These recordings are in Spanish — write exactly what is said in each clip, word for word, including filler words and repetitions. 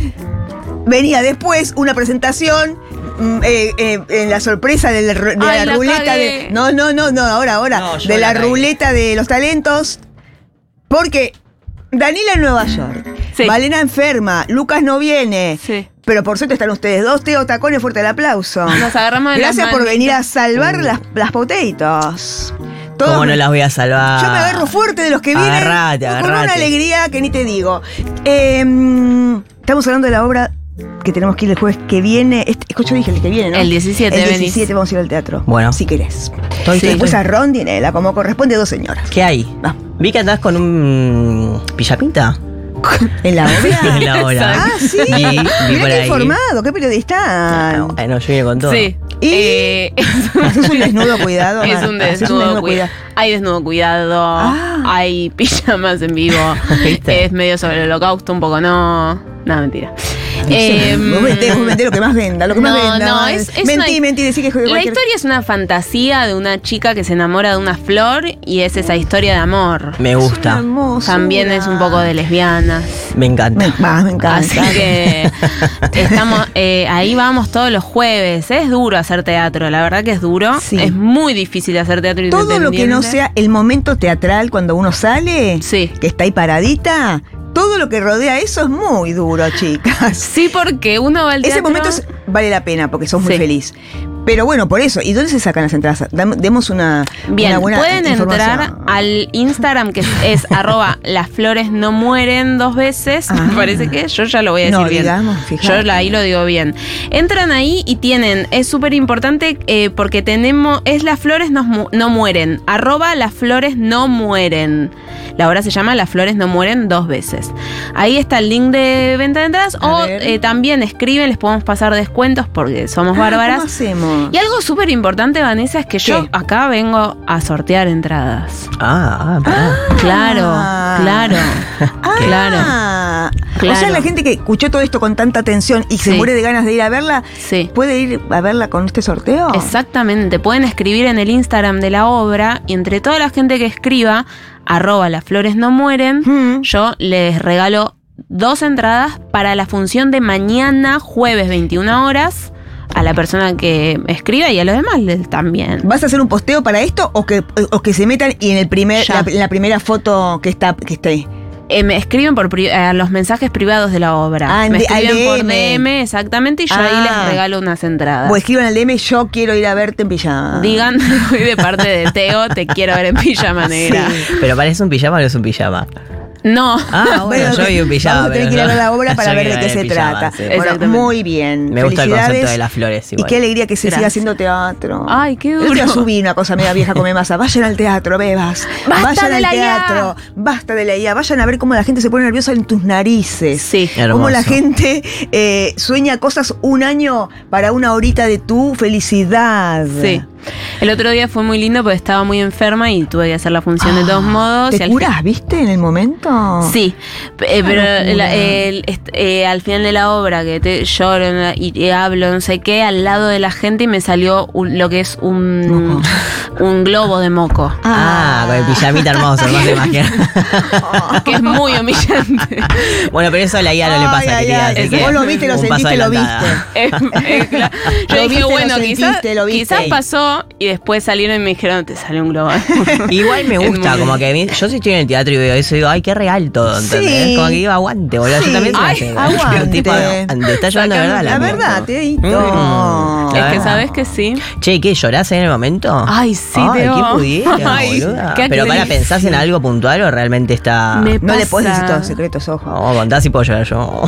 venía después una presentación eh, eh, en la sorpresa de la, de Ay, la la ruleta cagué. de. No, no, no, no, ahora, ahora. No, yo de la la cagué. ruleta de los talentos. Porque Daniela en Nueva York. Sí. Valena enferma. Lucas no viene. Sí. Pero por suerte están ustedes dos. Teo Tacones, fuerte el aplauso. Nos agarramos de las Gracias por manitas. venir a salvar las, las potatoes. Todos ¿Cómo no me- las voy a salvar? Yo me agarro fuerte de los que vienen. Agarrate, Con agarrate. una alegría que ni te digo. Eh, estamos hablando de la obra que tenemos que ir el jueves que viene. Este, yo dije el que viene, ¿no? El diecisiete, El venís. diecisiete vamos a ir al teatro. Bueno. Si querés. Estoy, Sí, estoy, después estoy. a Rondinela, como corresponde a dos señoras. ¿Qué hay? Va. Vi que andás con un pijamita. ¿En la obra? En la hora. Ah, sí. Vi, vi Mirá por qué ahí. informado, qué periodista. Bueno, yo vine con todo. Sí. ¿Y? Eh, ¿Haces un desnudo cuidado? Es Mar? un ¿Haces desnudo cuidado. Hay desnudo cuidado, Ah. hay pijamas en vivo. ¿Viste? Es medio sobre el holocausto, un poco no. No, mentira. No sé, Em, vos vendés, vos vendés lo que más venda, lo que más no, venda. no, es- es mentí, una- mentí, decí que juegue La cualquier... historia es una fantasía de una chica que se enamora de una flor y es esa historia de amor. Me gusta. Hermoso. También es un poco de lesbianas. Me encanta. Me, ah, me encanta. Así que estamos eh, ahí vamos todos los jueves. Es duro hacer teatro, la verdad que es duro. Sí. Es muy difícil hacer teatro Todo lo que no independiente. sea el momento teatral cuando uno sale, Sí. que está ahí paradita, todo lo que rodea eso es muy duro, chicas. Sí, porque uno va al Ese teatro. momento es- vale la pena porque sos muy Sí. feliz. Pero bueno, por eso. ¿Y dónde se sacan las entradas? Dam- Demos una, Bien, una buena pueden información. entrar al Instagram que es, es arroba las flores no mueren dos veces. Ah. Me parece que yo ya lo voy a decir No, bien. digamos, fíjate. Yo la- ahí lo digo bien. Entran ahí y tienen, es súper importante eh, porque tenemos, es las flores no, mu- no mueren. Arroba las flores no mueren. La obra se llama Las flores no mueren dos veces. Ahí está el link de venta de entradas. A O ver. eh, también escriben, les podemos pasar descuentos porque somos Ah, bárbaras. ¿cómo hacemos? Y algo súper importante, Vanessa, es que yo ¿Qué? acá vengo a sortear entradas. Ah, ah, pará. Claro, Ah. claro, claro. Ah, Claro. O sea, la gente que escuchó todo esto con tanta atención y se Sí. muere de ganas de ir a verla, Sí. ¿puede ir a verla con este sorteo? Exactamente, pueden escribir en el Instagram de la obra y entre toda la gente que escriba, arroba las flores no mueren, Mm. yo les regalo dos entradas para la función de mañana, jueves veintiuna horas, a la persona que escriba y a los demás les- también. ¿Vas a hacer un posteo para esto o que, o que se metan y en el primer, Ya. la, en la primera foto que está que esté? Eh, me escriben por pri- a los mensajes privados de la obra. Ah, en me D- al escriben por D M. D M, exactamente, y yo ahí Ah. les regalo unas entradas. O escriban al D M, yo quiero ir a verte en pijama. Digan, voy de parte de Teo, te quiero ver en pijama negra. Sí. Pero parece un pijama o no es un pijama. No. Ah, bueno, yo vi un pijama. Vamos a tener pero que ir a no. ver la obra para Yo ver de quiero qué ver se el pijama, trata. sí. Bueno, Exactamente. muy bien. Me gusta el Felicidades. concepto de las flores. Y igual. qué alegría que se siga Gracias. haciendo teatro. Ay, qué Yo te voy a duro. subir una cosa media vieja come masa. Vayan al teatro, bebas. Basta Vayan de al la I A. teatro. Basta de la I A. Vayan a ver cómo la gente se pone nerviosa en tus narices. Sí. Cómo Hermoso. la gente eh, sueña cosas un año para una horita de tu felicidad. Sí. El otro día fue muy lindo porque estaba muy enferma y tuve que hacer la función de todos modos. y ¿Te al curás, viste, en el momento? Sí, eh, pero locura. la- el- est- eh, al final de la obra que te lloro ¿no? y, y hablo, no sé qué, al lado de la gente y me salió un- lo que es un, un globo de moco, Ah, con el pijamita hermoso, no se imagina. que es muy humillante. Bueno, pero eso a la I A no le pasa, Ay, ay, querida. ay. así que Vos lo viste, lo un paso sentiste, lo adelantada. Eh, eh, claro. Yo Lo dije, viste, lo bueno, sentiste, quizás, lo viste. quizás pasó y después salieron y me dijeron, te salió un globo. Igual me Es gusta, muy- como que a mí- yo si estoy en el teatro y veo eso, digo, ay, qué real todo, ¿entendés? Sí. Como que digo, aguante, boludo. Sí. Yo también Ay, soy así. aguante. Tipo, aguante, está llorando de verdad. La mía. verdad, Teito. Mm. Es La que verdad. sabes que sí. Che, ¿qué? ¿Llorás en el momento? Ay, sí, Ay, Teo. qué pudiera, Ay, boluda. qué Pero para, actriz. ¿pensás en algo puntual o realmente está...? Me No le pasa. puedes decir todos los secretos, ojo. No, contá si puedo llorar yo.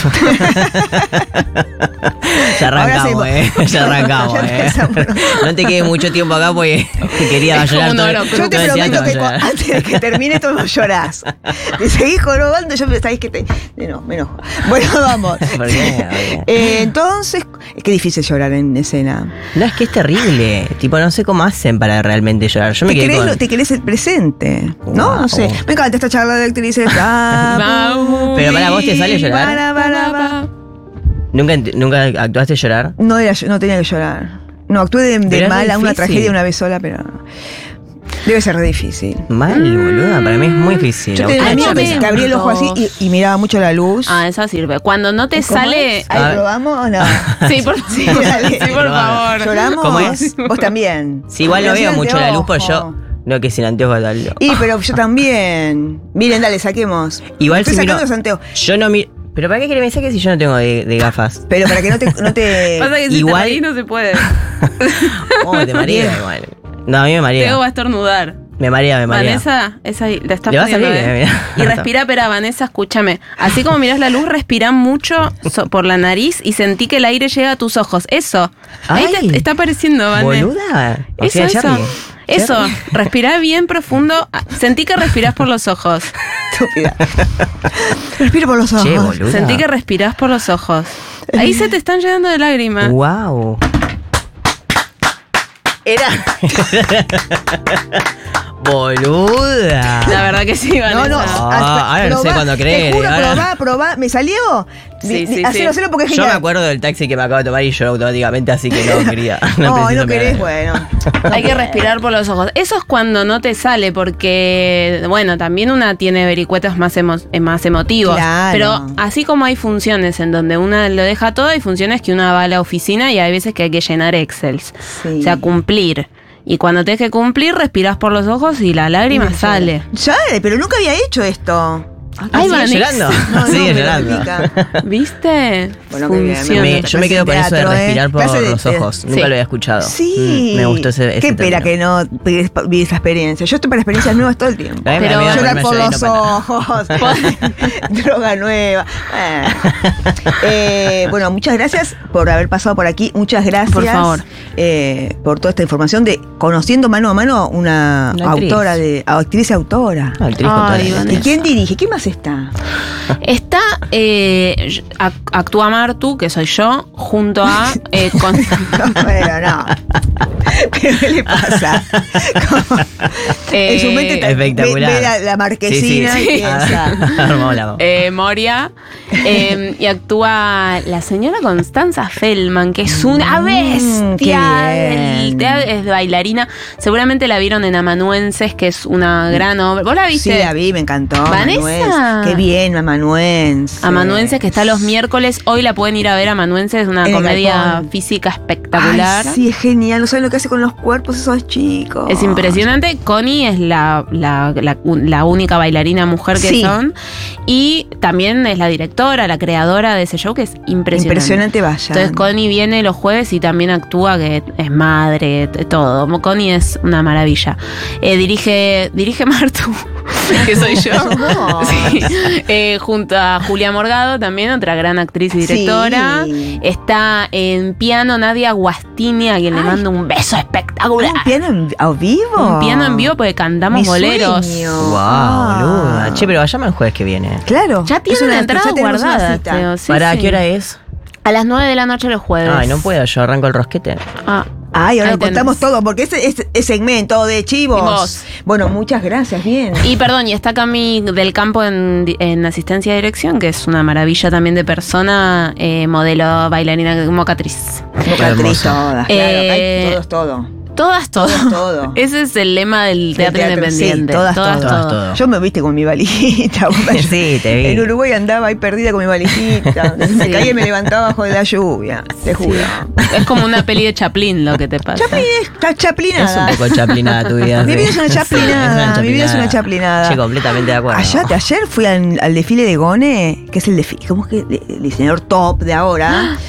Ya arrancamos, Ahora eh. Ya arrancamos, Ya eh. empezamos. No te quedes mucho tiempo acá porque quería Es como llorar un todo. oro Yo te todo el prometo teatro que va a llorar. cu- antes de que termine todo llorás. Te seguís jorobando, yo me sabéis que te. No, me enojo. Bueno, vamos. ¿Por qué? ¿Por qué? Eh, entonces, es que difícil llorar en escena. No, es que es terrible. Tipo, no sé cómo hacen para realmente llorar. Yo me Te quedé querés, con... lo- te querés el presente. No, Wow. no sé. Me encanta esta charla de actrices. Vamos. Pero para vos te sale llorar. Para, para, para. ¿Nunca, ent- ¿Nunca actuaste llorar? No, era, no tenía que llorar. No, actué de, de Pero es mal a una difícil. tragedia una vez sola, pero. Debe ser re difícil. Mal, boluda, para mí es muy difícil. Yo Me tenía gusta un amigo mucho que eso. te abría el ojo así y, y miraba mucho la luz. Ah, esa sirve. Cuando no te ¿Cómo sale. es? ¿Ahí A ver. probamos o no? Sí, por, Sí, dale. sí, por favor. ¿Lloramos? ¿Cómo es? Vos también. Sí, igual no Pero veo sin mucho la luz, pues anteojo. yo. No, que sin anteojos tal. no. Y, pero yo también. Miren, dale, saquemos. Igual Estoy si sacando miro- los anteojos. Yo no miro. ¿Pero para qué quiere pensar que si yo no tengo de, de gafas? Pero para que no te. No te... Pasa que si Igual- te reís no se puede. Oh, te marea igual. No, a mí me marea. Teo va a estornudar. Me marea, me marea. Vanessa, esa ahí, la está Le va a poniendo, salir, ¿eh? eh, mirá. Y respira, pero Vanessa, escúchame. Así como mirás la luz, respira mucho so- por la nariz y sentí que el aire llega a tus ojos. Eso. Ahí Ay. te está apareciendo, Vanessa. Boluda. O Eso, sea, eso. Charlie. Eso, Charlie. respirá bien profundo. Sentí que respirás por los ojos. Estúpida. Respiro por los ojos. Che, boluda. Sentí que respirás por los ojos. Ahí se te están llenando de lágrimas. Wow. Era. Boluda. La verdad que sí, Vanessa. No, no. Ah, ahora no sé cuándo creer, Te juro, ahora. probá, probá. ¿Me salió? Sí, Di- sí, di- Hacelo, sí. hacelo porque es Yo genial. me acuerdo del taxi que me acabo de tomar y yo automáticamente, así que no quería. No, preciso no me- querés, bueno. Hay que respirar por los ojos. Eso es cuando no te sale, porque, bueno, también una tiene vericuetos más, emo- eh, más emotivos. Claro. Pero así como hay funciones en donde una lo deja todo, hay funciones que una va a la oficina y hay veces que hay que llenar Excels. Sí. O sea, cumplir. Y cuando tenés que cumplir, respirás por los ojos y la lágrima sale. Sale, pero nunca había hecho esto. Ay, ¿Sigue Vanessa. llorando? No, no, Sigue me llorando. complica. ¿Viste? Bueno, qué bien, Funciona. Me- yo me quedo con eso de Teatro, ¿eh? respirar por Clase de- los ojos. Sí. Nunca lo había escuchado. Sí. Mm, me gustó ese, ese Qué pena término. que no viví vi esa experiencia. Yo estoy para experiencias nuevas todo el tiempo. A mí me- Pero- me da Llorar ponerme por a llorar y los no pasa nada. ojos. Droga nueva. Eh. Eh, bueno, muchas gracias por haber pasado por aquí. Muchas gracias. Por favor. eh, por toda esta información de conociendo mano a mano una, Una actriz. autora de actriz y autora. Ah, actriz Ay, contemporánea. Vanessa. ¿Y quién dirige? ¿Quién más está? Está, eh, ac- actúa Martu, que soy yo, junto a... eh, con- Bueno, no. ¿Pero qué le pasa? Como- en su mente está- Espectacular. ve, ve la, la marquesina Sí, y sí. piensa. Armamos la voz. eh, Moria, eh, y actúa la señora Constanza Feldman, que es una Mm, bestia, qué bien. del- es bailarina. Seguramente la vieron en Amanuenses, que es una gran obra. ¿Vos la viste? Sí, la vi, me encantó. ¿Vanessa? Amanuense. Qué bien, Amanuense. Amanuenses, que está los miércoles. Hoy la pueden ir a ver. Amanuenses es una En el comedia galpón. física espectacular. Ay, sí, es genial. No saben lo que hace con los cuerpos esos chicos. Es impresionante. Connie es la, la, la- la única bailarina mujer que Sí. son. Y también es la directora, la creadora de ese show, que es impresionante. Impresionante, vaya. Entonces Connie viene los jueves y también actúa, que es madre, t- todo. Connie es una maravilla. Eh, dirige, dirige Martu, que soy yo. No. Sí. Eh, junto a Julia Morgado, también otra gran actriz y directora. Sí. Está en piano Nadia Guastini, a quien le Ay. mando un beso espectacular. ¿Un piano en, a vivo? Un piano en vivo porque cantamos Mi boleros. sueño. Wow, Ah. boluda. Che, pero vayamos el jueves que viene. Claro. Ya Es tiene una ya entrada tenemos una guardada, cita. Teo, sí, ¿Para sí. qué hora es? A las nueve de la noche los jueves. Ay, no puedo, yo arranco el rosquete. Ah. Ay, ahora Ahí contamos tenés. todo, porque ese es es segmento de chivos. Chivos. Bueno, muchas gracias, bien. Y perdón, y está Cami del Campo en, en asistencia de dirección, que es una maravilla también de persona, eh, modelo, bailarina, mocatriz. Mocatriz hermoso. todas, claro. Eh, Ay, todo es todo. Todas, todo. Todas, todo. Ese es el lema del teatro, Del teatro, independiente. sí, todas, todas. Todas, todo. Yo me viste con mi valijita. Sí, te vi. En Uruguay andaba ahí perdida con mi valijita. Me Sí. caía y me levantaba bajo de la lluvia. Te juro. Es como una peli de Chaplin lo que te pasa. Chaplin es está Es un chaplinada. poco chaplinada tu vida. Mi sí. vida es una Sí, chaplinada, mi vida es una chaplinada. Sí, completamente de acuerdo. Ayer, ayer fui al, al desfile de Gone, que es el desfile, ¿cómo es que? El, el diseñador top de ahora.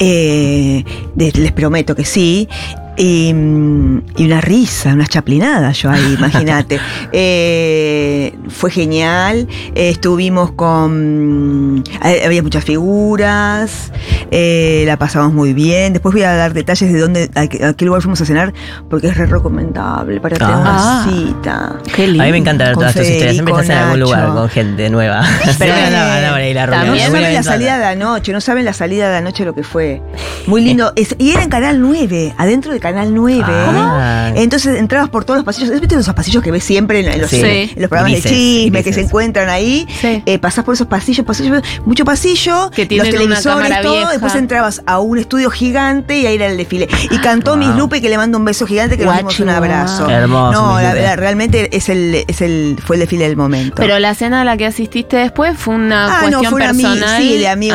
Eh, de- les prometo que sí. Y, mm, y una risa, unas chaplinadas yo ahí, imagínate. Eh, fue genial. Eh, estuvimos con... eh, Había muchas figuras. eh, la pasamos muy bien. Después voy a dar detalles de dónde, a qué, a qué lugar fuimos a cenar, porque es re recomendable para tener Ah. una cita. Qué lindo. A mí me encanta ver Con todas estas historias. Siempre Federico, estás en algún lugar Nacho. con gente nueva. Pero- Siempre andaba- andaba por ahí la rubia. También No Muy saben la bien, salida de Sandra. la noche, no saben la salida de la noche lo que fue. Muy lindo. Es- y era en Canal nueve, adentro de Canal nueve. Ah. Entonces entrabas por todos los pasillos. ¿Viste esos pasillos que ves siempre en, en los, Sí. en los programas Grises, de chisme grises. que se encuentran ahí? Sí. Eh, pasás por esos pasillos, pasillos, mucho pasillo, Que tienen los una televisores, cámara todo, vieja. después entrabas a un estudio gigante y ahí era el desfile. Y cantó Wow. Miss Lupe, que le mando un beso gigante, que nos dimos un abrazo. Hermoso, No, Miss la- Lupe. la- realmente es el, es el, fue el desfile del momento. Pero la cena a la que asististe después fue una Ah, no, cuestión fue una ami- personal. sí, de amigos.